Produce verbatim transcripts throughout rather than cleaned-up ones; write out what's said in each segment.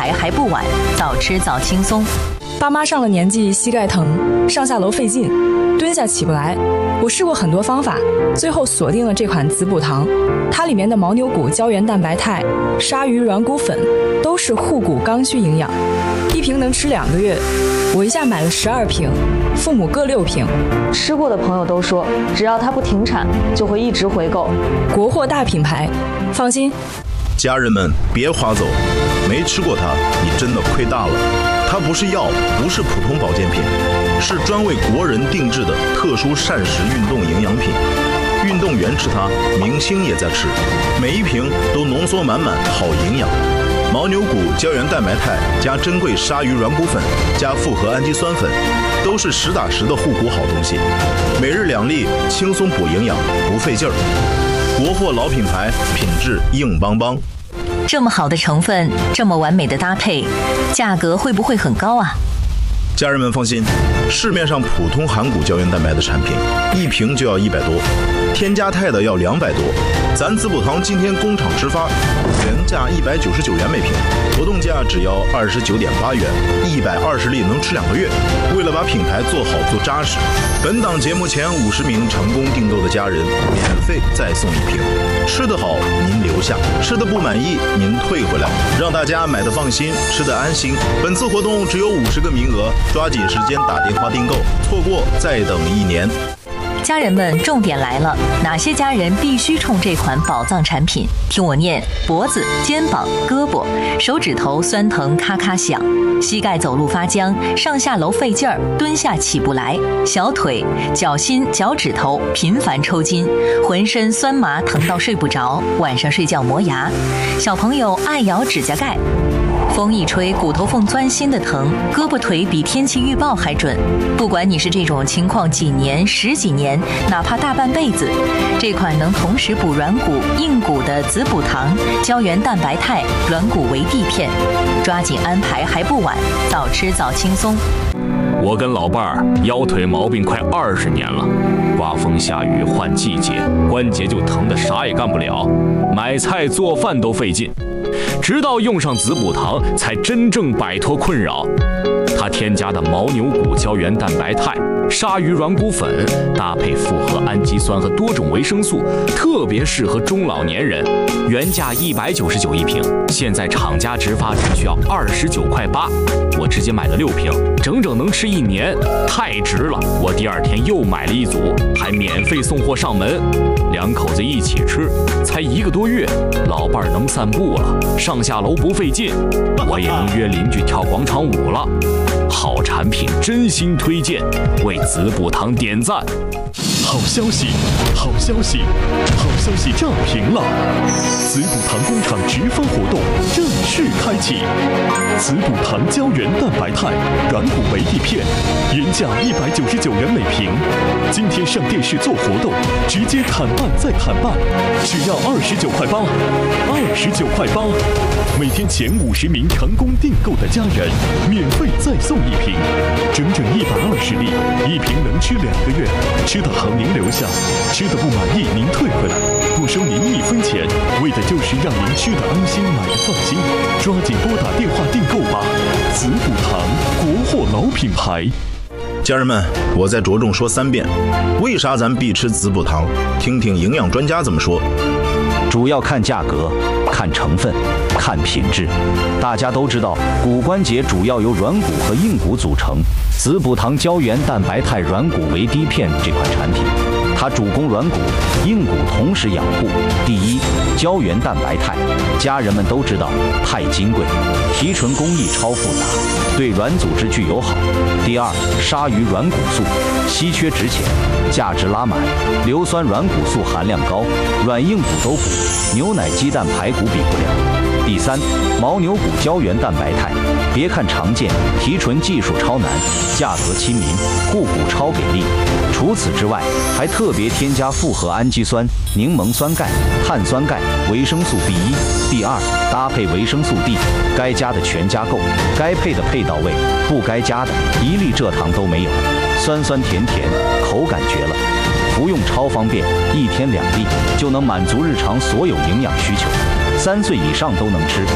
排还不晚，早吃早轻松。 爸妈上了年纪，膝盖疼，上下楼费劲，蹲下起不来。我试过很多方法，最后锁定了这款子补糖。它里面的牦牛骨胶原蛋白肽、鲨鱼软骨粉都是护骨刚需营养，一瓶能吃两个月。我一下买了十二瓶，父母各六瓶。 吃过的朋友都说，只要它不停产，就会一直回购。 国货大品牌，放心。 家人们别划走，没吃过它，你真的亏大了。它不是药，不是普通保健品，是专为国人定制的特殊膳食运动营养品。运动员吃它，明星也在吃，每一瓶都浓缩满满好营养。牦牛骨胶原蛋白肽加珍贵鲨鱼软骨粉加复合氨基酸粉，都是实打实的护骨好东西。每日两粒，轻松补营养，不费劲儿。国货老品牌，品质硬邦邦。 这么好的成分，这么完美的搭配，价格会不会很高啊？ 家人们放心，市面上普通含骨胶原蛋白的产品，一瓶就要一百多，添加肽的要两百多。咱子补堂今天工厂直发，原价一百九十九元每瓶，活动价只要二十九点八元，一百二十粒能吃两个月。为了把品牌做好做扎实，本档节目前五十名成功订购的家人，免费再送一瓶。吃得好您留下，吃得不满意您退回来，让大家买得放心，吃得安心。本次活动只有五十个名额，抓紧时间打电话订购，错过再等一年。 家人们，重点来了，哪些家人必须冲这款宝藏产品？听我念：脖子、肩膀、胳膊、手指头酸疼咔咔响，膝盖走路发僵，上下楼费劲儿，蹲下起不来，小腿、脚心、脚趾头频繁抽筋，浑身酸麻疼到睡不着，晚上睡觉磨牙，小朋友爱咬指甲盖。风一吹，骨头缝钻心的疼，胳膊腿比天气预报还准。不管你是这种情况几年、十几年，哪怕大半辈子，这款能同时补软骨、硬骨的子补糖胶原蛋白肽软骨维 D 片，抓紧安排还不晚，早吃早轻松。 我跟老伴儿腰腿毛病快二十年了，刮风下雨换季节，关节就疼得啥也干不了，买菜做饭都费劲。直到用上子补堂，才真正摆脱困扰。它添加的牦牛骨胶原蛋白肽、鲨鱼软骨粉，搭配复合氨基酸和多种维生素，特别适合中老年人。原价一百九十九一瓶，现在厂家直发只需要二十九块八，我直接买了六瓶，整整能吃一年，太值了！我第二天又买了一组，还免费送货上门。两口子一起吃，才一个多月，老伴儿能散步了，上下楼不费劲，我也能约邻居跳广场舞了。好产品真心推荐，为子补堂点赞。 好消息，好消息，好消息炸屏了！子补堂工厂直发活动正式开启，子补堂胶原蛋白肽软骨维 D 片，原价一百九十九元每瓶，今天上电视做活动，直接砍半再砍半，只要二十九块八，二十九块八，每天前五十名成功订购的家人，免费再送一瓶，整整一百二十粒，一瓶能吃两个月，吃得好您留下，吃得不满意您退回来，不收您一分钱，为的就是让您吃得安心，买得放心。抓紧拨打电话订购吧！子补堂，国货老品牌。 家人们，我再着重说三遍，为啥咱必吃子补堂？听听营养专家怎么说。 主要看价格，看成分，看品质。大家都知道，骨关节主要由软骨和硬骨组成。子补堂胶原蛋白肽软骨维 D 片这款产品，它主攻软骨、硬骨同时养护。第一，胶原蛋白肽，家人们都知道，太金贵，提纯工艺超复杂，对软组织具友好。第二，鲨鱼软骨素，稀缺值钱，价值拉满，硫酸软骨素含量高，软硬骨都补，牛奶、鸡蛋、排骨比不了。第三，牦牛骨胶原蛋白肽，别看常见，提纯技术超难，价格亲民，护骨超给力。除此之外，还特别添加复合氨基酸、柠檬酸钙、碳酸钙、维生素 B 一。第二，搭配维生素 D， 该加的全加够，该配的配到位，不该加的一粒蔗糖都没有，酸酸甜甜，口感绝了。服用超方便，一天两粒就能满足日常所有营养需求，三岁以上都能吃，宝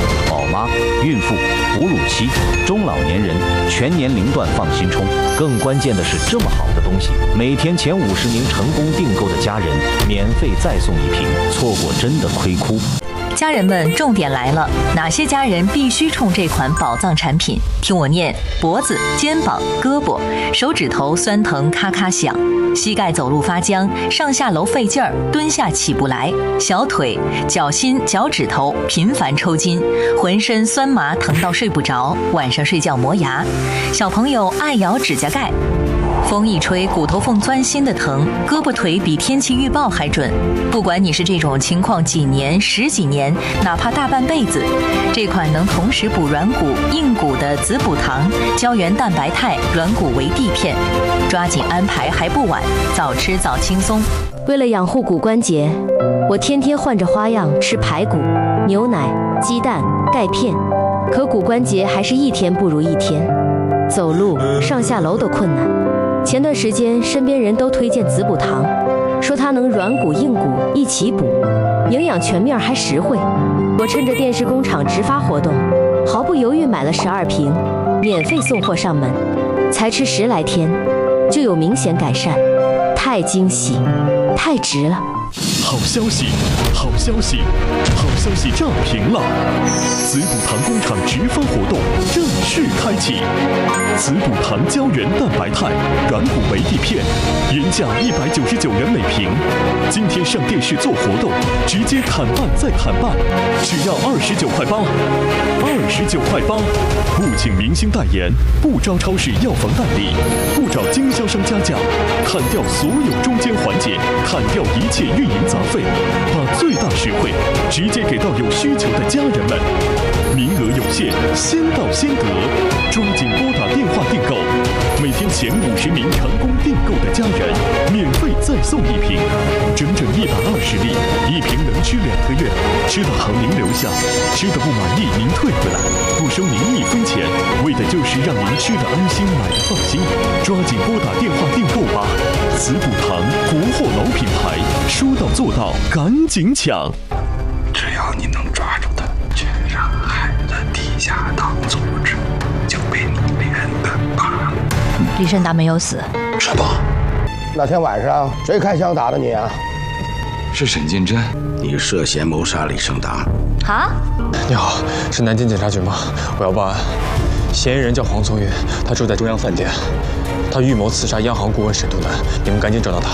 妈、孕妇、哺乳期、中老年人全年龄段放心冲。更关键的是，这么好的东西，每天前五十名成功订购的家人免费再送一瓶，错过真的亏哭。 家人们，重点来了，哪些家人必须冲这款宝藏产品？听我念：脖子、肩膀、胳膊、手指头酸疼咔咔响，膝盖走路发僵，上下楼费劲儿，蹲下起不来，小腿、脚心、脚趾头频繁抽筋，浑身酸麻疼到睡不着，晚上睡觉磨牙，小朋友爱咬指甲盖。风一吹，骨头缝钻心的疼，胳膊腿比天气预报还准。不管你是这种情况几年、十几年，哪怕大半辈子，这款能同时补软骨、硬骨的子补堂胶原蛋白肽软骨维 D 片，抓紧安排还不晚，早吃早轻松。 为了养护骨关节，我天天换着花样吃排骨、牛奶、鸡蛋、钙片，可骨关节还是一天不如一天，走路、上下楼都困难。前段时间身边人都推荐子补堂，说它能软骨硬骨一起补，营养全面还实惠。我趁着电视工厂直发活动，毫不犹豫买了十二瓶，免费送货上门，才吃十来天就有明显改善，太惊喜，太值了。 好消息，好消息，好消息炸屏了！子补堂工厂直发活动正式开启，子补堂胶原蛋白肽软骨维 D 片，原价一百九十九元每瓶，今天上电视做活动，直接砍半再砍半，只要二十九块八，二十九块八，不请明星代言，不招超市药房代理，不找经销商加价，砍掉所有中间环节，砍掉一切运营杂费，把最大实惠直接给到有需求的家人们。名额有限，先到先得，抓紧拨打电话订购。每天前五十名成功订购的家人，免费再送一瓶，整整一百二十粒，一瓶能吃两个月。吃的好您留下，吃的不满意您退回来，不收您一分钱，为的就是让您吃的安心，买的放心。抓紧拨打电话订购吧！子补堂国货老品牌，说到做到，赶紧抢！ 只要你能抓住的全上海的地下党组织，就被你连根拔了。 李胜达没有死， 什么？ 那天晚上谁开枪打的你啊？ 是沈金珍，你涉嫌谋杀李胜达。 啊？ 你好，是南京警察局吗？我要报案，嫌疑人叫黄从宇，他住在中央饭店，他预谋刺杀央行顾问沈图南，你们赶紧找到他。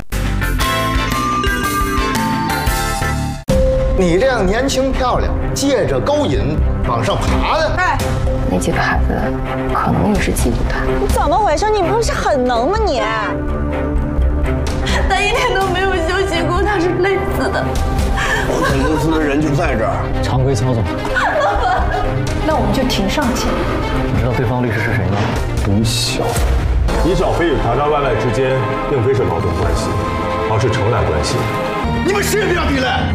你这样年轻漂亮，借着勾引往上爬的， 哎，那几个孩子可能也是嫉妒他。 你怎么回事？你不是很能吗你？ 他一天都没有休息过，他是累死的。 我们公司的人就在这儿， 常规操作。 老板，那我们就庭上见。 你知道对方律师是谁吗？董晓。 李小飞与卡扎万籁之间并非是矛盾关系，而是承揽关系。 你们谁也别想抵赖！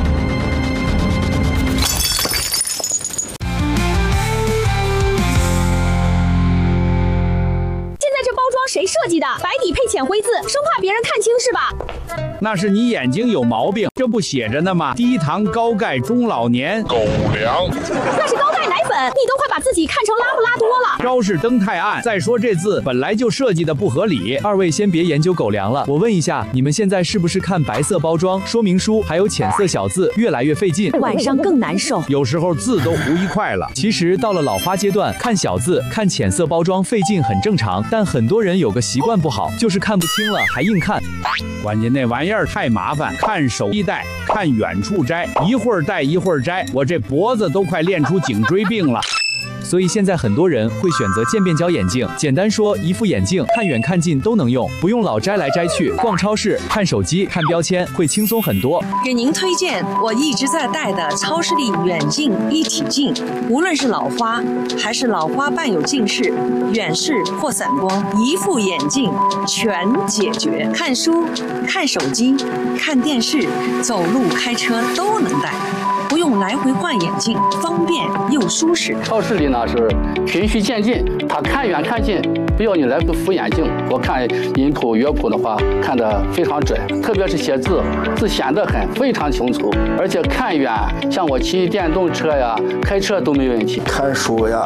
谁设计的？白底配浅灰字，生怕别人看清是吧？ 那是你眼睛有毛病，这不写着呢吗？低糖高钙中老年狗粮， 那是高钙奶粉，你都快把自己看成拉布拉多了。 招式灯太暗，再说这字本来就设计的不合理。二位先别研究狗粮了，我问一下，你们现在是不是看白色包装说明书还有浅色小字越来越费劲， 晚上更难受， 有时候字都糊一块了。其实到了老花阶段，看小字看浅色包装费劲很正常，但很多人有个习惯不好，就是看不清了还硬看。关键那玩意儿太麻烦，看手一戴，看远处摘，一会儿戴一会儿摘，我这脖子都快练出颈椎病了。所以现在很多人会选择渐变焦眼镜，简单说，一副眼镜看远看近都能用，不用老摘来摘去。逛超市、看手机、看标签会轻松很多。 给您推荐我一直在戴的超视力远近一体镜，无论是老花还是老花伴有近视、远视或散光，一副眼镜全解决。看书、看手机、看电视、走路、开车都能戴。不用来回换眼镜，方便又舒适。 超市里呢是循序渐进，它看远看近，不要你来回扶眼镜。我看音谱乐谱的话，看得非常准，特别是写字，字显得很非常清楚，而且看远，像我骑电动车呀、开车都没问题。 看书呀，